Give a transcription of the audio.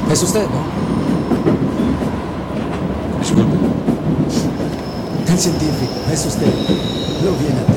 Es usted, ¿no? Disculpe. El científico, es usted. Lo vi en la